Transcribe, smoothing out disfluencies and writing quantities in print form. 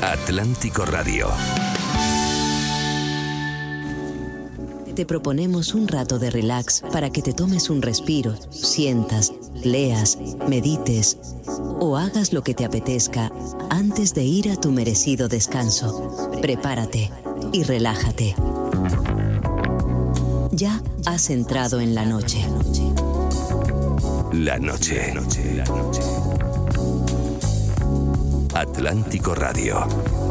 Atlántico Radio. Te proponemos un rato de relax para que te tomes un respiro, sientas, leas, medites o hagas lo que te apetezca antes de ir a tu merecido descanso. Prepárate y relájate. Ya has entrado en la noche. La noche. Atlántico Radio.